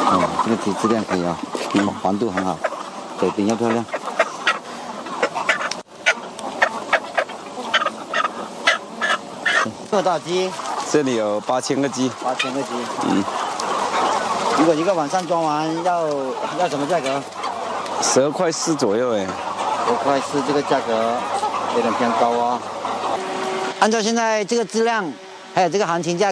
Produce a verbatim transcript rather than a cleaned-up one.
哦，这个皮质量可以啊，嗯，黄度很好，对，顶要漂亮。多少鸡？ 这里有八千个鸡。 八千个鸡。 嗯。 如果一个晚上装完要要什么价格？ 十二块四左右哎。 十块四这个价格有点偏高哦。按照现在这个质量，还有这个行情价。